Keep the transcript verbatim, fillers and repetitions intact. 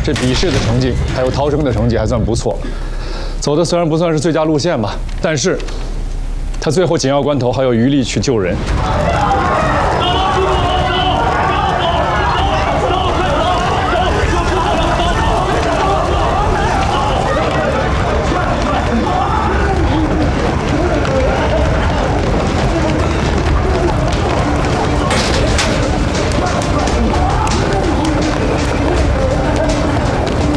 这笔试的成绩还有逃生的成绩还算不错，走的虽然不算是最佳路线吧，但是他最后紧要关头还有余力去救人。